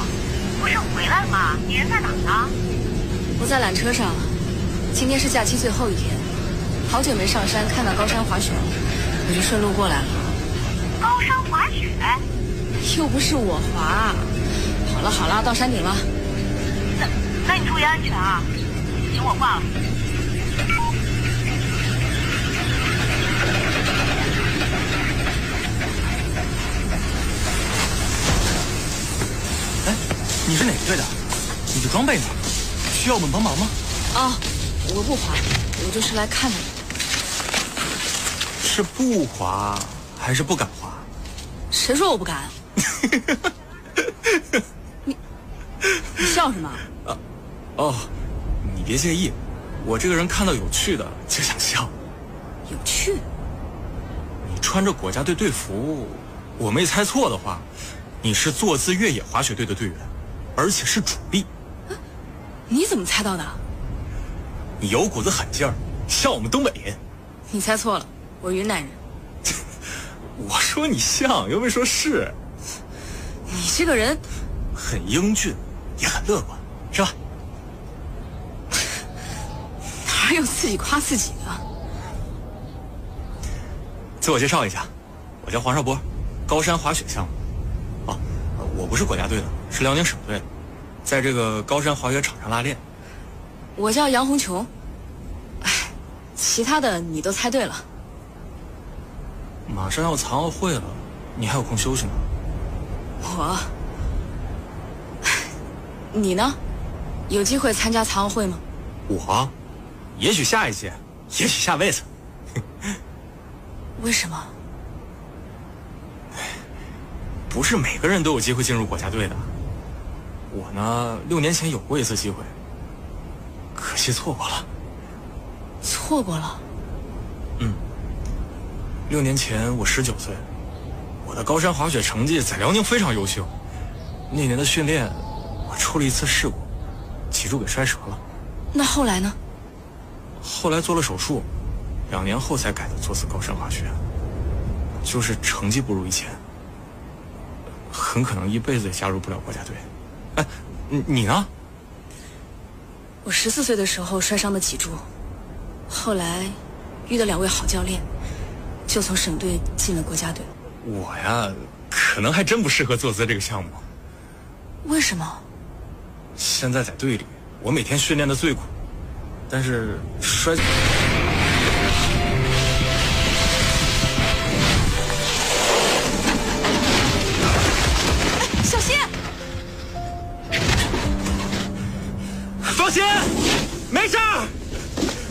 不是回来了吗？你人在哪儿呢？ 我在缆车上，今天是假期最后一天，好久没上山看到高山滑雪了，我就顺路过来了。 高山滑雪？ 又不是我滑。好了，到山顶了。 那你注意安全啊！行，我挂了。 哎，你是哪个队的？你的装备呢？需要我们帮忙吗？ 哦，我不滑，我就是来看看你。 是不滑还是不敢滑？ 谁说我不敢？你笑什么？ 哦，你别介意，我这个人看到有趣的就想笑。 有趣？ 你穿着国家队队服，我没猜错的话，你是坐姿越野滑雪队的队员，而且是主力。 你怎么猜到的？ 你有股子狠劲儿，像我们东北人。 你猜错了，我云南人。 我说你像，又没说是。 你这个人很英俊，也很乐观，是吧？ 哪有自己夸自己的？ 自我介绍一下，我叫黄少波，高山滑雪项目。我不是国家队的，是辽宁省队的，在这个高山滑雪场上拉练。 我叫杨红琼。哎，其他的你都猜对了。 马上要残奥会了，你还有空休息吗？ 你呢？有机会参加残奥会吗？ 我，也许下一届，也许下辈子。 为什么？ 不是每个人都有机会进入国家队的。我呢，6年前有过一次机会，可惜错过了。 错过了 ？6年前我19岁，我的高山滑雪成绩在辽宁非常优秀。那年的训练，我出了一次事故，脊柱给摔折了。 那后来呢？ 后来做了手术，2年后才改的坐姿高山滑雪。就是成绩不如以前，很可能一辈子也加入不了国家队。哎，你呢？ 我14岁的时候摔伤的脊柱，后来遇到2位好教练，就从省队进了国家队。 我呀，可能还真不适合坐姿这个项目。 为什么？ 现在在队里，我每天训练的最苦，但是摔。 小心！ 放心，没事儿。